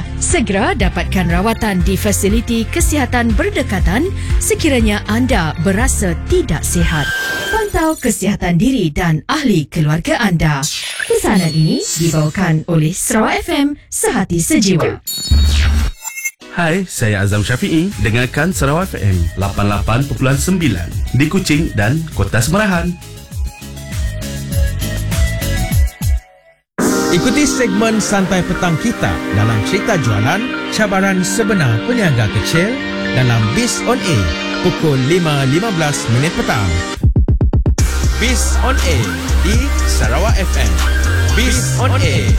anda. Segera dapatkan rawatan di fasiliti kesihatan berdekatan sekiranya anda berasa tidak sihat. Pantau kesihatan diri dan ahli keluarga anda. Pesanan ini dibawakan oleh Sarawak FM Sehati Sejiwa. Hai, saya Azam Syafi'i. Dengarkan Sarawak FM 88.9 di Kuching dan Kota Semerahan. Ikuti segmen Santai Petang kita dalam cerita jualan cabaran sebenar peniaga kecil dalam Biz on Air pukul 5.15 petang. Biz on Air di Sarawak FM. Biz on Air.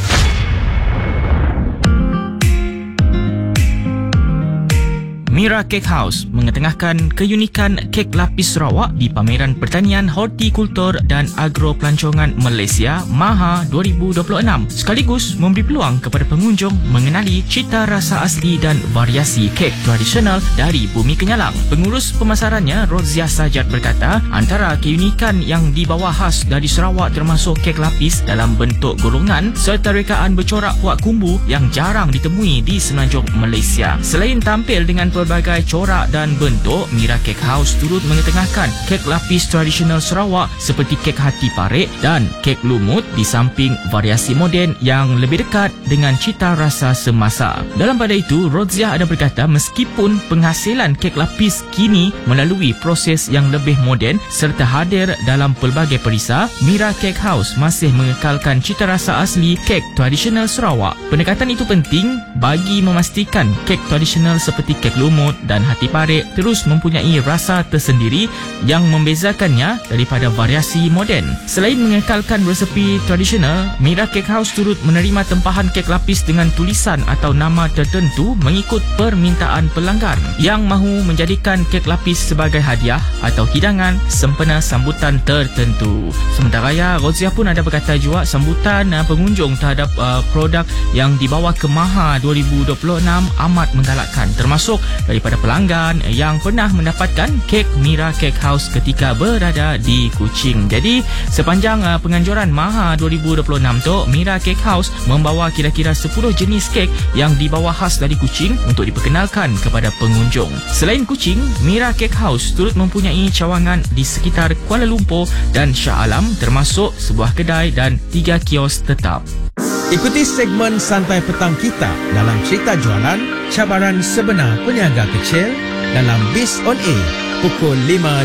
Mira Cake House mengetengahkan keunikan kek lapis Sarawak di Pameran Pertanian Hortikultur dan Agro Pelancongan Malaysia MAHA 2026 sekaligus memberi peluang kepada pengunjung mengenali cita rasa asli dan variasi kek tradisional dari Bumi Kenyalang. Pengurus pemasarannya Roziah Sajat berkata, antara keunikan yang dibawa khas dari Sarawak termasuk kek lapis dalam bentuk golongan serta rekaan bercorak puak kumbu yang jarang ditemui di semenanjung Malaysia. Selain tampil dengan berbagai corak dan bentuk, Mira Cake House turut mengetengahkan kek lapis tradisional Sarawak seperti kek hati parik dan kek lumut di samping variasi moden yang lebih dekat dengan cita rasa semasa. Dalam pada itu, Roziah ada berkata meskipun penghasilan kek lapis kini melalui proses yang lebih moden serta hadir dalam pelbagai perisa, Mira Cake House masih mengekalkan cita rasa asli kek tradisional Sarawak. Pendekatan itu penting bagi memastikan kek tradisional seperti kek lumut dan hati parik terus mempunyai rasa tersendiri yang membezakannya daripada variasi moden. Selain mengekalkan resepi tradisional, Mira Cake House turut menerima tempahan kek lapis dengan tulisan atau nama tertentu mengikut permintaan pelanggan yang mahu menjadikan kek lapis sebagai hadiah atau hidangan sempena sambutan tertentu. Sementara Roziah pun ada berkata juga sambutan pengunjung terhadap produk yang dibawa ke MAHA 2026 amat menggalakkan, termasuk daripada pelanggan yang pernah mendapatkan kek Mira Cake House ketika berada di Kuching. Jadi sepanjang penganjuran MAHA 2026 tu, Mira Cake House membawa kira-kira 10 jenis kek yang dibawa khas dari Kuching untuk diperkenalkan kepada pengunjung. Selain Kuching, Mira Cake House turut mempunyai cawangan di sekitar Kuala Lumpur dan Shah Alam, termasuk sebuah kedai dan 3 kios tetap. Ikuti segmen Santai Petang kita dalam cerita jualan cabaran sebenar peniaga kecil dalam Biz on Air pukul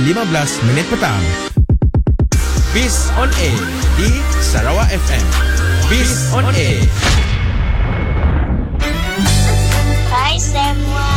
5.15 petang. Biz on Air di Sarawak FM. Biz on Air.